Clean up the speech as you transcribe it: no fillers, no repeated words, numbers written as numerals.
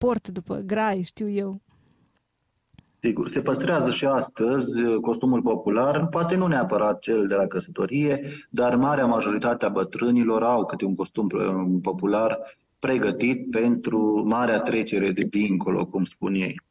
port după grai, știu eu. Sigur, se păstrează și astăzi costumul popular, poate nu neapărat cel de la căsătorie, dar marea majoritate a bătrânilor au câte un costum popular pregătit pentru marea trecere de dincolo, cum spun ei.